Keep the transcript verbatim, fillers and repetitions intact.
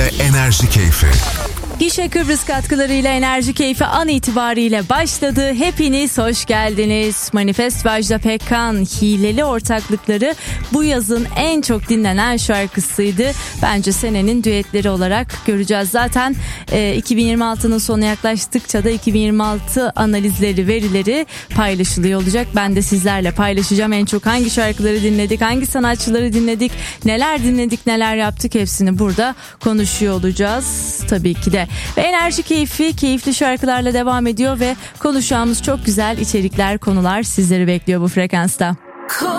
katkılarıyla Enerji Keyfi. Gişe Kıbrıs katkılarıyla Enerji Keyfi an itibariyle başladı. Hepiniz hoş geldiniz. Manifest ve Ajda Pekkan hileli ortaklıkları bu yazın en çok dinlenen şarkısıydı. Bence senenin düetleri olarak göreceğiz. Zaten e, iki bin yirmi altının sonu yaklaştıkça da iki bin yirmi altı analizleri, verileri paylaşılıyor olacak. Ben de sizlerle paylaşacağım. En çok hangi şarkıları dinledik, hangi sanatçıları dinledik, neler dinledik, neler yaptık, hepsini burada konuşuyor olacağız. Tabii ki de. Ve Enerji Keyfi keyifli şarkılarla devam ediyor ve konuşacağımız çok güzel içerikler, konular sizleri bekliyor bu frekansta.